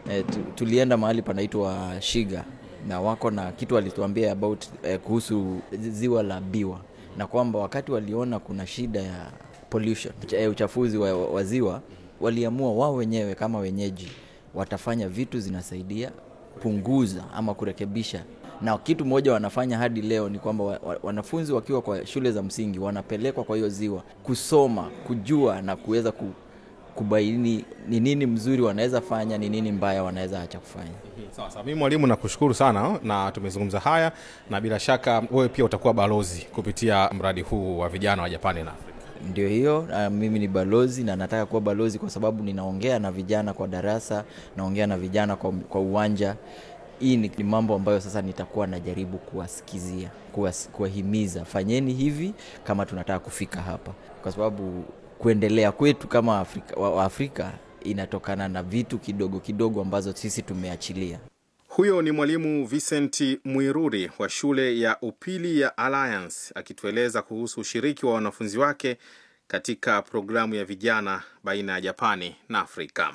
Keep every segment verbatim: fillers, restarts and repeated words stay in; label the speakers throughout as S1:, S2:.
S1: E, tulienda mahali panaitwa Shiga na wako na kitu walituambia about e, kuhusu ziwa la Biwa, na kwamba wakati waliona kuna shida ya pollution, e, uchafuzi wa, wa ziwa, waliamua wao wenyewe kama wenyeji watafanya vitu zinasaidia punguza ama kurekebisha. Na kitu moja wanafanya hadi leo ni kwamba wa, wa, wanafunzi wakiwa kwa shule za msingi wanapelekwa kwa hiyo ziwa kusoma, kujua na kuweza ku, kubaini ni nini mzuri wanaweza fanya, ni nini mbaya wanaweza acha kufanya.
S2: Sawa sawa, mimi mwalimu nakushukuru sana na tumezungumza haya, na bila shaka wewe pia utakuwa balozi kupitia mradi huu wa vijana wa Japani na Afrika.
S1: Ndio hiyo, uh, mimi ni balozi na nataka kuwa balozi kwa sababu ninaongea na vijana kwa darasa, naongea na vijana kwa, kwa uwanja. Hii ni mambo ambayo sasa nitakuwa najaribu kuwasikizia, kuwahimiza, fanyeni hivi kama tunataka kufika hapa. Kwa sababu kuendelea kwetu kama Afrika, wa Afrika inatokana na vitu kidogo kidogo ambazo sisi tumeachilia.
S2: Huyo ni mwalimu Vincent Mwiruri wa shule ya upili ya Alliance akitueleza kuhusu ushiriki wa wanafunzi wake katika programu ya vijana baina ya Japani na Afrika.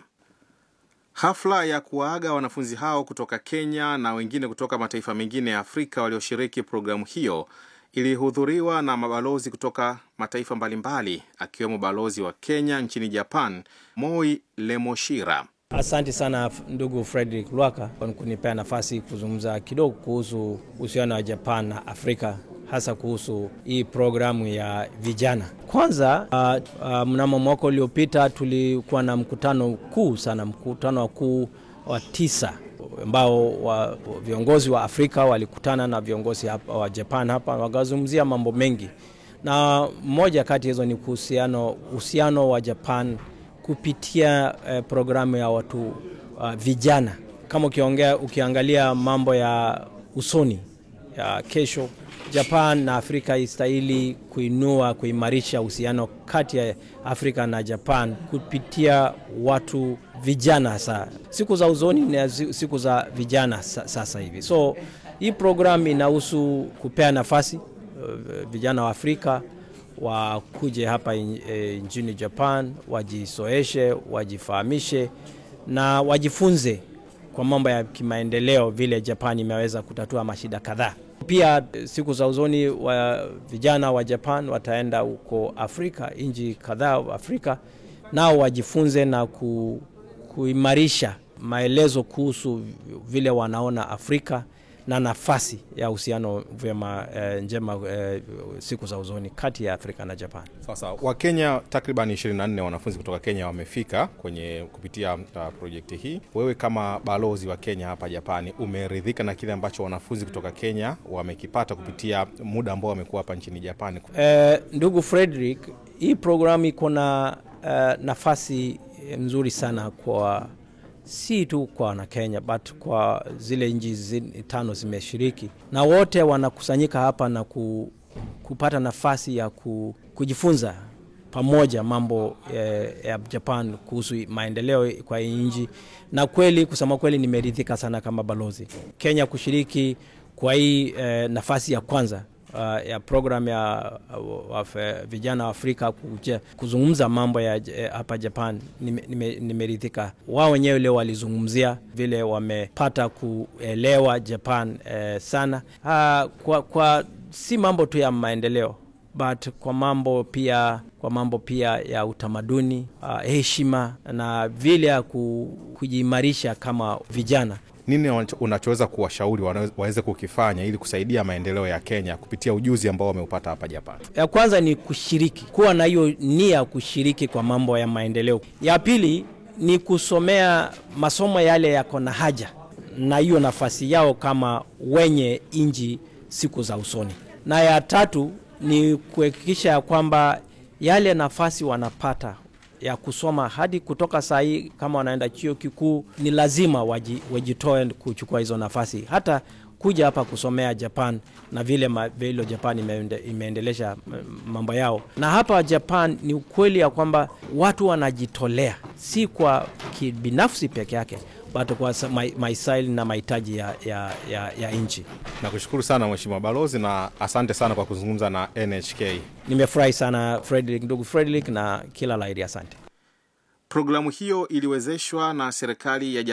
S2: Hafla ya kuwaaga wanafunzi hao kutoka Kenya na wengine kutoka mataifa mengine ya Afrika walioshiriki programu hiyo ilihudhuriwa na mabalozi kutoka mataifa mbalimbali akiwemo balozi wa Kenya nchini Japan, Moi Lemoshira.
S3: Asante sana ndugu Frederick Lwaka kwa kunipea nafasi kuzungumza kidogo kuhusu uhusiano wa Japan na Afrika, hasa kuhusu hii programu ya vijana. Kwanza uh, uh, mnamo mwaka uliopita tulikuwa na mkutano kuu sana, mkutano kuu wa tisa ambao wa, viongozi wa Afrika walikutana na viongozi hapa, wa Japan hapa, wakazungumzia mambo mengi. Na moja kati hizo ni kuhusiano uhusiano wa Japan kupitia eh, programu ya watu uh, vijana. Kama ukiongea ukiangalia mambo ya usoni ya kesho, Japan na Afrika istahili kuinua, kuimarisha uhusiano kati ya Afrika na Japan kupitia watu vijana hasa. Siku za usoni ni siku za vijana sasa hivi. So hii program inahusu kupea nafasi uh, vijana wa Afrika wa kuje hapa in, e, nchini Japan, wajisoeshe, wajifahamishe na wajifunze kwa mambo ya kimaendeleo vile Japan imeweza kutatua mashida kadhaa. Pia siku za usoni wa vijana wa Japan wataenda huko Afrika, nchi kadhaa Afrika, nao wajifunze na ku, kuimarisha maelezo kuhusu vile wanaona Afrika na nafasi ya uhusiano vyema e, njema e, siku za usoni kati ya Afrika na Japan.
S2: Sasa wa Kenya takriban ishirini na nne wanafunzi kutoka Kenya wamefika kwenye kupitia uh, projekti hii. Wewe kama balozi wa Kenya hapa Japani, umeridhika na kile ambacho wanafunzi kutoka Kenya wamekipata kupitia muda ambao wamekuwa hapa nchini Japani?
S3: E, ndugu Frederick, hii programu iko na uh, nafasi nzuri sana kwa si tu kwa na Kenya but kwa zile nchi tano zimeshiriki, na wote wanakusanyika hapa na ku, kupata nafasi ya ku, kujifunza pamoja mambo eh, ya Japan kuhusu maendeleo kwa nchi. Na kweli kusema kweli nimeridhika sana kama balozi Kenya kushiriki kwa hii eh, nafasi ya kwanza Uh, ya program ya uh, uh, vijana wa Afrika kuja kuzungumza mambo ya uh, hapa Japan. Nimeridhika. Nime wao wenyewe leo walizungumzia vile wamepata kuelewa Japan uh, sana uh, kwa, kwa si mambo tu ya maendeleo but kwa mambo pia kwa mambo pia ya utamaduni, uh, heshima na vile ya kujiimarisha kama vijana.
S2: Nini unachoweza kuwashauri waweze kukifanya ili kusaidia maendeleo ya Kenya kupitia ujuzi ambao wameupata hapa Japan?
S3: Ya kwanza ni kushiriki, kuwa na hiyo nia kushiriki kwa mambo ya maendeleo. Ya pili ni kusomea masomo yale yako na haja na hiyo nafasi yao kama wenye inji siku za usoni. Na ya tatu ni kuhakikisha kwamba yale nafasi wanapata ya kusoma hadi kutoka sahi kama wanaenda chuo kikuu, ni lazima waji, wajitoe kuchukua hizo nafasi hata kuja hapa kusomea Japan na vile ma, vile Japan imeende, imeendelesha mambo yao. Na hapa Japan ni ukweli ya kwamba watu wanajitolea si kwa kibinafsi peke yake but kwa maslahi na mahitaji ya, ya, ya, ya nchi.
S2: Nakushukuru sana Mheshimiwa Balozi na asante sana kwa kuzungumza na N H K.
S3: Nimefurahi sana Frederick, ndugu Frederick, na kila la heri, asante.
S2: Programu hiyo iliwezeshwa na serikali ya